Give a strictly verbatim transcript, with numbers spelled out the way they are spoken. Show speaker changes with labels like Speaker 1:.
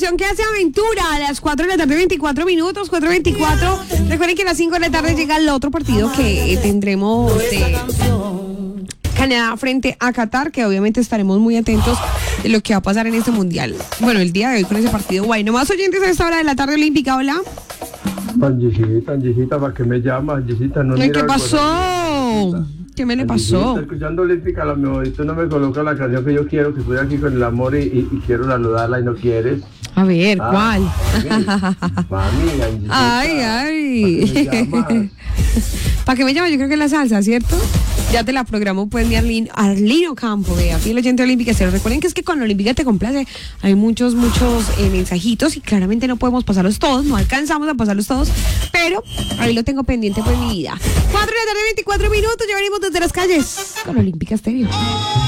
Speaker 1: atención que hace aventura a las cuatro de la tarde, veinticuatro minutos, cuatro veinticuatro. Recuerden que a las cinco de la tarde llega el otro partido que eh, tendremos de Canadá frente a Qatar, que obviamente estaremos muy atentos de lo que va a pasar en este mundial. Bueno, el día de hoy con ese partido. Bueno, más oyentes a esta hora de la tarde olímpica, hola.
Speaker 2: Angisita, Angisita, ¿para qué me llamas? Angisita, no
Speaker 1: Ay,
Speaker 2: mira
Speaker 1: ¿qué pasó? ¿Qué me le pasó?
Speaker 2: Escuchando olímpica, a lo mejor tú no me colocas la canción que yo quiero, que estoy aquí con el amor y, y, y quiero saludarla y no quieres.
Speaker 1: A ver,
Speaker 2: Ah,
Speaker 1: ¿cuál?
Speaker 2: Mami, mami, Angisita.
Speaker 1: Ay, ay. ¿Para qué me llamas? Yo creo que es la salsa, ¿cierto? Ya te la programó pues mi Arlino, Arlino Campo, vea, fiel oyente olímpica. Pero recuerden que es que con la olímpica te complace. Hay muchos, muchos eh, mensajitos y claramente no podemos pasarlos todos, no alcanzamos a pasarlos todos, pero ahí lo tengo pendiente pues mi vida. cuatro de la tarde, veinticuatro minutos, ya venimos desde las calles con Olímpica Estéreo.